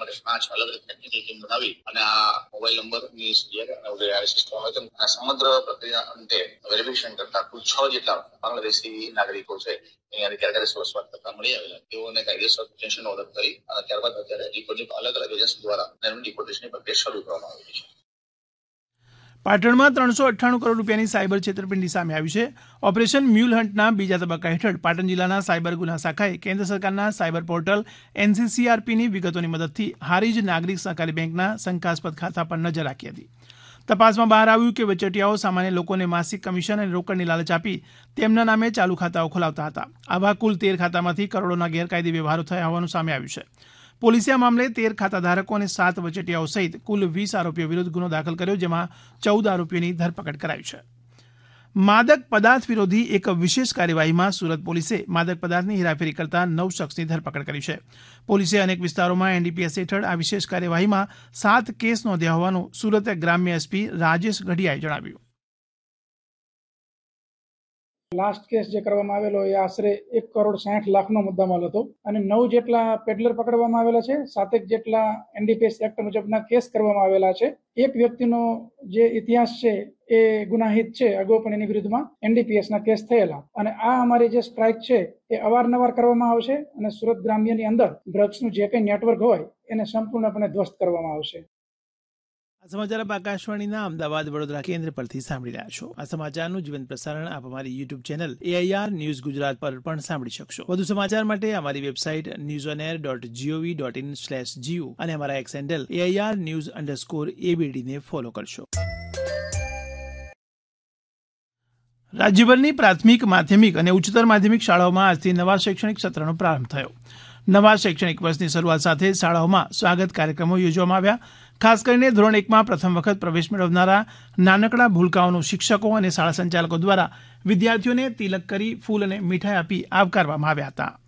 અમારે 5 અલગ અલગ ટેકનિકલ ટીમ બનાવી અને આ મોબાઈલ નંબરની સિસ્ટમ આ સમગ્ર પ્રક્રિયા અંતે વેરિફિકેશન કરતા કુલ 6 જેટલા બાંગ્લાદેશી નાગરિકો છે અહીંયાથી ગેરકાયદેસર વસવાટ કરતા મળી આવેલા તેઓને કાયદેસર ડિટેન્શન ઓર્ડર કરી અને ત્યારબાદ અત્યારે ડિપોઝિટ અલગ અલગ એજન્સી દ્વારા તેમની ડિપોઝિટની પ્રક્રિયા શરૂ કરવામાં આવી છે. પાટણમાં 398 કરોડ રૂપિયાની સાયબર છેતરપિંડી સામે આવી છે. ઓપરેશન મ્યુલ હન્ટના બીજા તબક્કા હેઠળ પાટણ જિલ્લાના સાયબર ગુના શાખાએ કેન્દ્ર સરકારના સાયબર પોર્ટલ NCCRPની વિગતોની મદદથી હારીજ નાગરિક સહકારી બેંકના શંકાસ્પદ ખાતા પર નજર રાખી હતી. તપાસમાં બહાર આવ્યું કે વચેટિયાઓ સામાન્ય લોકોને માસિક કમિશન અને રોકડની લાલચ આપી તેમના નામે ચાલુ ખાતાઓ ખોલાવતા હતા. આવા કુલ 13 ખાતામાંથી કરોડોના ગેરકાયદે વ્યવહારો થયા હોવાનું સામે આવ્યું છે. પોલીસે આ મામલે 13 ખાતાધારકો અને 7 વચેટિયાઓ સહિત કુલ 20 આરોપીઓ વિરુદ્ધ ગુનો દાખલ કર્યો, જેમાં 14 આરોપીઓની ધરપકડ કરાઈ છે. માદક પદાર્થ વિરોધી એક વિશેષ કાર્યવાહીમાં સુરત પોલીસે માદક પદાર્થની હેરાફેરી કરતા 9 શખ્સની ધરપકડ કરી છે. પોલીસે અનેક વિસ્તારોમાં NDPS હેઠળ આ વિશેષ કાર્યવાહીમાં 7 કેસ નોંધ્યા હોવાનું સુરત ગ્રામ્ય SP રાજેશ ગઢિયાએ જણાવ્યું. લાસ્ટ કેસ જે કરવામાં આવેલો એ આશરે 1,60,00,000નો મુદ્દામાલ હતો અને 9 જેટલા પેડલર પકડવામાં આવેલા છે. 7 જેટલા NDPS એક્ટ મુજબના કેસ કરવામાં આવેલા છે. એક વ્યક્તિનો જે ઇતિહાસ છે એ ગુનાહિત છે, અગાઉ પણ એની વિરુદ્ધમાં NDPSના કેસ થયેલા અને આ અમારી જે સ્ટ્રાઇક છે એ અવારનવાર કરવામાં આવશે અને સુરત ગ્રામ્યની અંદર ડ્રગ્સનું જે કંઈ નેટવર્ક હોય એને સંપૂર્ણપણે ધ્વસ્ત કરવામાં આવશે. આ સમાચાર આપ આકાશવાણીના અમદાવાદ વડોદરા કેન્દ્ર પરથી સાંભળી રહ્યા છો. આ સમાચારનું જીવંત પ્રસારણ આપ અમારી YouTube channel AIR news Gujarat પર પણ સાંભળી શકશો. વધુ સમાચાર માટે અમારી વેબસાઇટ newsonair.gov.in/gu અને અમારા એક્સ હેન્ડલ AIR_news_ABD ને ફોલો કરશો. રાજ્યભરની પ્રાથમિક, માધ્યમિક અને ઉચ્ચતર માધ્યમિક શાળાઓમાં આજથી નવા શૈક્ષણિક સત્રનો પ્રારંભ થયો. નવા શૈક્ષણિક વર્ષની શરૂઆત સાથે શાળાઓમાં સ્વાગત કાર્યક્રમો યોજવામાં આવ્યા. ખાસ કરીને ધોરણ 1માં પ્રથમ વખત પ્રવેશ મેળવનારા નાનકડા ભૂલકાઓનું શિક્ષકો અને શાળા સંચાલકો દ્વારા વિદ્યાર્થીઓને તિલક કરી ફૂલ અને મીઠાઈ આપી આવકારવામાં આવ્યા હતા.